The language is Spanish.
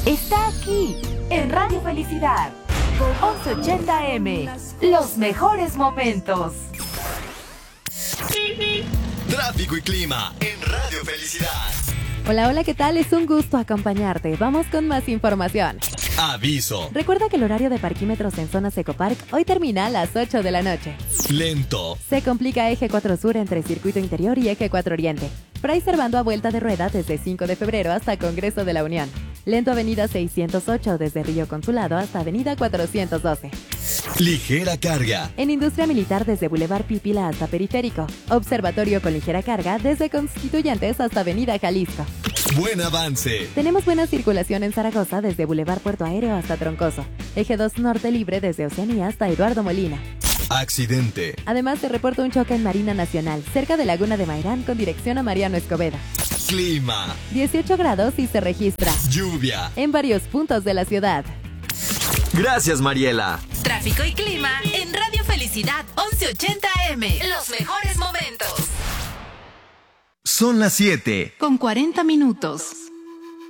está aquí, en Radio Felicidad. 1180M, los mejores momentos. Tráfico y clima en Radio Felicidad. Hola, hola, ¿qué tal? Es un gusto acompañarte. Vamos con más información. Aviso. Recuerda que el horario de parquímetros en Zona Ecopark hoy termina a las 8 de la noche. Lento. Se complica Eje 4 Sur entre Circuito Interior y Eje 4 Oriente. Fray Servando a vuelta de rueda desde 5 de febrero hasta Congreso de la Unión. Lento Avenida 608 desde Río Consulado hasta Avenida 412. Ligera carga. En Industria Militar desde Boulevard Pípila hasta Periférico. Observatorio con ligera carga desde Constituyentes hasta Avenida Jalisco. Buen avance. Tenemos buena circulación en Zaragoza desde Boulevard Puerto Aéreo hasta Troncoso. Eje 2 Norte libre desde Oceanía hasta Eduardo Molina. Accidente. Además se reporta un choque en Marina Nacional, cerca de Laguna de Mairán con dirección a Mariano Escobedo. Clima. 18 grados y se registra Lluvia. en varios puntos de la ciudad. Gracias, Mariela. Tráfico y clima en Radio Felicidad 1180M, los mejores momentos. Son las 7. Con 40 minutos.